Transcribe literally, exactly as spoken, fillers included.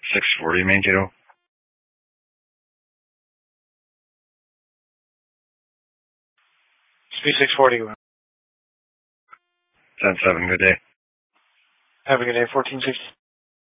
six forty, Mankato. Speed six forty. ten seven, good day. Have a good day, fourteen sixty.